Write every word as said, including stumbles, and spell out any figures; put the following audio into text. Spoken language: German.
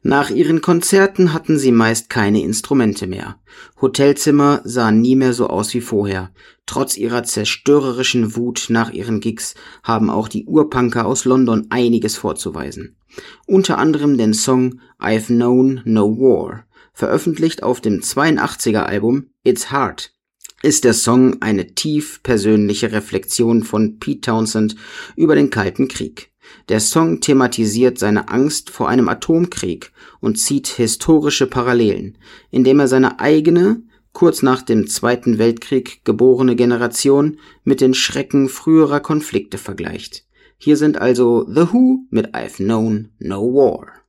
Nach ihren Konzerten hatten sie meist keine Instrumente mehr. Hotelzimmer sahen nie mehr so aus wie vorher. Trotz ihrer zerstörerischen Wut nach ihren Gigs haben auch die Urpunker aus London einiges vorzuweisen. Unter anderem den Song I've Known No War, veröffentlicht auf dem zweiundachtziger Album It's Hard, ist der Song eine tief persönliche Reflexion von Pete Townshend über den Kalten Krieg. Der Song thematisiert seine Angst vor einem Atomkrieg und zieht historische Parallelen, indem er seine eigene, kurz nach dem Zweiten Weltkrieg geborene Generation mit den Schrecken früherer Konflikte vergleicht. Hier sind also The Who mit I've Known No War.